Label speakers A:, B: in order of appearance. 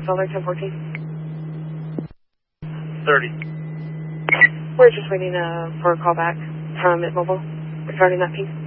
A: Solar 1014.
B: 30.
A: We're just waiting for a call back from Mint Mobile regarding that piece.